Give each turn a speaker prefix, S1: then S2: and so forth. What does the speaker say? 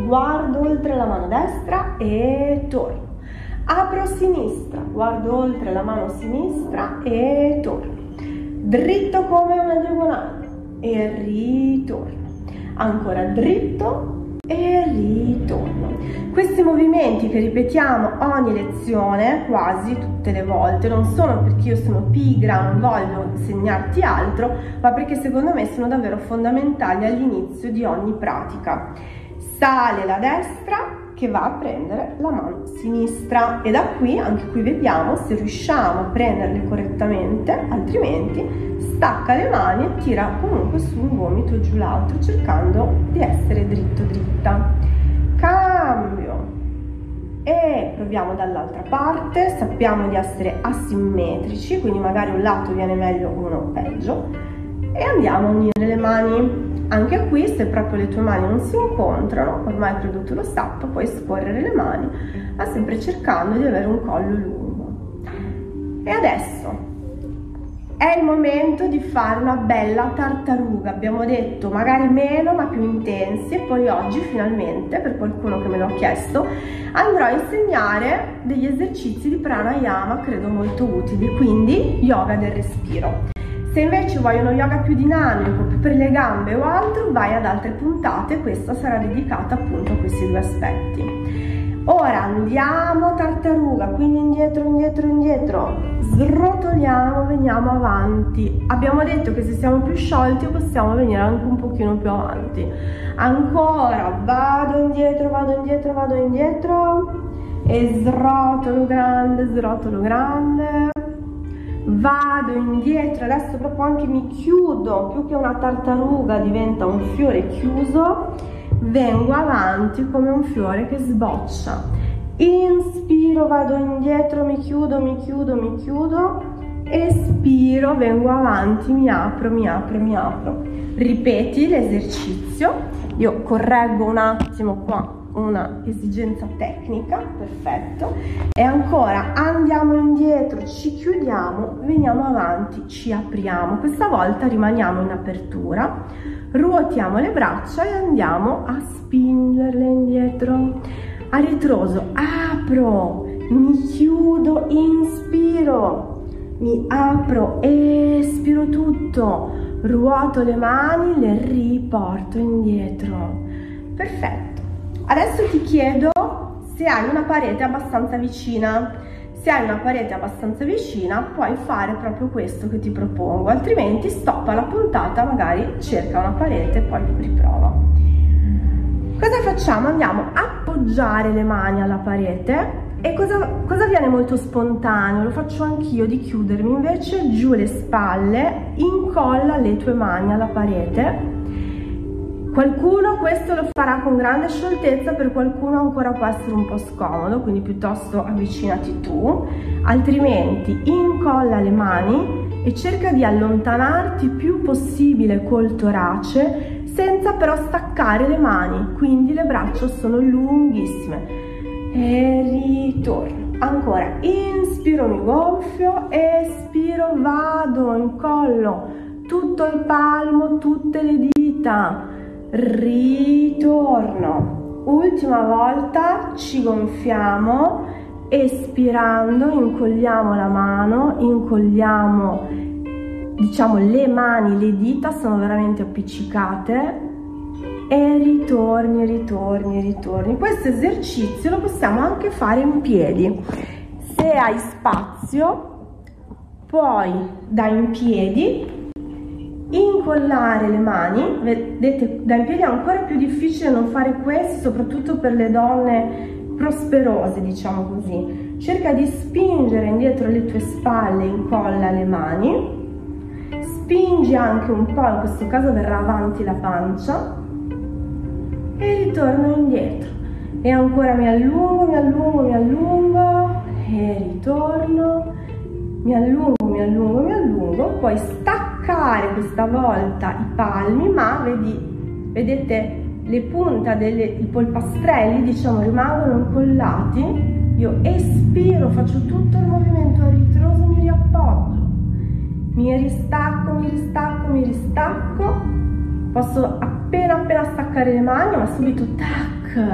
S1: guardo oltre la mano destra e torno. Apro a sinistra, guardo oltre la mano sinistra e torno. Dritto come una diagonale e ritorno. Ancora dritto e ritorno. Questi movimenti che ripetiamo ogni lezione, quasi tutte le volte, non sono perché io sono pigra, non voglio insegnarti altro, ma perché secondo me sono davvero fondamentali all'inizio di ogni pratica. Sale la destra che va a prendere la mano sinistra e da qui, anche qui vediamo se riusciamo a prenderle correttamente, altrimenti stacca le mani e tira comunque su un gomito giù l'altro, cercando di essere dritto dritta. Cambio e proviamo dall'altra parte. Sappiamo di essere asimmetrici, quindi magari un lato viene meglio, uno peggio, e andiamo a unire le mani. Anche qui, se proprio le tue mani non si incontrano, ormai credo tu lo sappia, puoi scorrere le mani, ma sempre cercando di avere un collo lungo. E adesso è il momento di fare una bella tartaruga. Abbiamo detto magari meno ma più intensi, e poi oggi finalmente, per qualcuno che me l'ha chiesto, andrò a insegnare degli esercizi di pranayama credo molto utili, quindi yoga del respiro. Se invece vuoi uno yoga più dinamico, più per le gambe o altro, vai ad altre puntate, questa sarà dedicata appunto a questi due aspetti. Ora andiamo tartaruga, quindi indietro, indietro, indietro, srotoliamo, veniamo avanti. Abbiamo detto che se siamo più sciolti possiamo venire anche un pochino più avanti. Ancora, vado indietro, vado indietro, vado indietro e srotolo grande. Vado indietro, adesso proprio anche mi chiudo, più che una tartaruga diventa un fiore chiuso, vengo avanti come un fiore che sboccia. Inspiro, vado indietro, mi chiudo, mi chiudo, mi chiudo, espiro, vengo avanti, mi apro, mi apro, mi apro. Ripeti l'esercizio, io correggo un attimo qua una esigenza tecnica, perfetto, e ancora andiamo indietro, ci chiudiamo, veniamo avanti, ci apriamo, questa volta rimaniamo in apertura, ruotiamo le braccia e andiamo a spingerle indietro, a ritroso, apro, mi chiudo, inspiro, mi apro, espiro tutto, ruoto le mani, le riporto indietro, perfetto. Adesso ti chiedo se hai una parete abbastanza vicina. Se hai una parete abbastanza vicina puoi fare proprio questo che ti propongo, altrimenti stoppa la puntata, magari cerca una parete e poi riprova. Cosa facciamo? Andiamo a appoggiare le mani alla parete e cosa viene molto spontaneo, lo faccio anch'io, di chiudermi invece giù le spalle, incolla le tue mani alla parete. Qualcuno questo lo farà con grande scioltezza, per qualcuno ancora può essere un po' scomodo, quindi piuttosto avvicinati tu, altrimenti incolla le mani e cerca di allontanarti più possibile col torace senza però staccare le mani, quindi le braccia sono lunghissime. E ritorno. Ancora, inspiro, mi gonfio, espiro, vado, incollo tutto il palmo, tutte le dita. Ritorno, ultima volta, ci gonfiamo, espirando incolliamo la mano, incolliamo, diciamo, le mani, le dita sono veramente appiccicate e ritorni, ritorni, ritorni. Questo esercizio lo possiamo anche fare in piedi, se hai spazio puoi da in piedi incollare le mani. Vedete, da in piedi è ancora più difficile non fare questo, soprattutto per le donne prosperose, diciamo così. Cerca di spingere indietro le tue spalle, incolla le mani, spingi anche un po', in questo caso verrà avanti la pancia e ritorno indietro e ancora mi allungo, mi allungo, mi allungo e ritorno, mi allungo, mi allungo, mi allungo. Puoi staccare questa volta i palmi, ma vedete le punte i polpastrelli, diciamo, rimangono incollati. Io espiro, faccio tutto il movimento a ritroso, mi riappoggio, mi ristacco, mi ristacco, mi ristacco. Posso appena staccare le mani, ma subito tac,